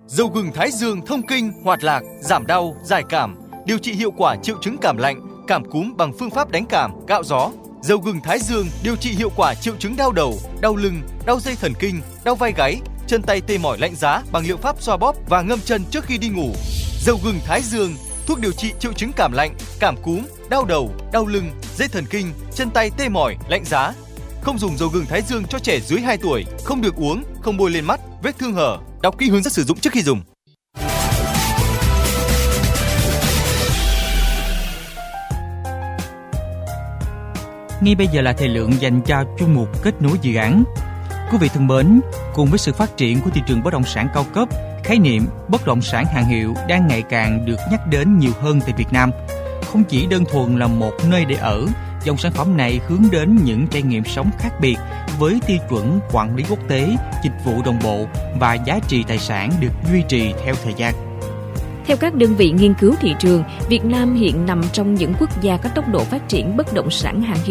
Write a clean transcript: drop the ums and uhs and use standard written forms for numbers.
Dầu gừng Thái Dương thông kinh, hoạt lạc, giảm đau, giải cảm, điều trị hiệu quả triệu chứng cảm lạnh, cảm cúm bằng phương pháp đánh cảm, cạo gió. Dầu gừng Thái Dương điều trị hiệu quả triệu chứng đau đầu, đau lưng, đau dây thần kinh, đau vai gáy, chân tay tê mỏi lạnh giá bằng liệu pháp xoa bóp và ngâm chân trước khi đi ngủ. Dầu gừng Thái Dương, thuốc điều trị triệu chứng cảm lạnh, cảm cúm, đau đầu, đau lưng, dây thần kinh, chân tay tê mỏi, lạnh giá. Không dùng dầu gừng Thái Dương cho trẻ dưới 2 tuổi, không được uống, không bôi lên mắt, vết thương hở. Đọc kỹ hướng dẫn sử dụng trước khi dùng. Ngay bây giờ là thời lượng dành cho chuyên mục kết nối dự án. Quý vị thân mến, cùng với sự phát triển của thị trường bất động sản cao cấp, khái niệm bất động sản hàng hiệu đang ngày càng được nhắc đến nhiều hơn tại Việt Nam. Không chỉ đơn thuần là một nơi để ở, dòng sản phẩm này hướng đến những trải nghiệm sống khác biệt với tiêu chuẩn quản lý quốc tế, dịch vụ đồng bộ và giá trị tài sản được duy trì theo thời gian. Theo các đơn vị nghiên cứu thị trường, Việt Nam hiện nằm trong những quốc gia có tốc độ phát triển bất động sản hàng hiệu